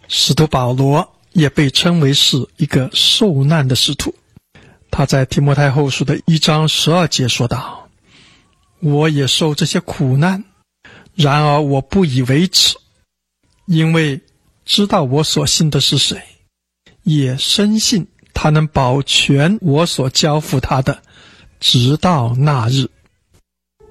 使徒保罗也被称为是一个受难的使徒。他在提摩太后书的1章12节说道：我也受这些苦难，然而我不以为耻，因为知道我所信的是谁，也深信他能保全我所交付他的，直到那日。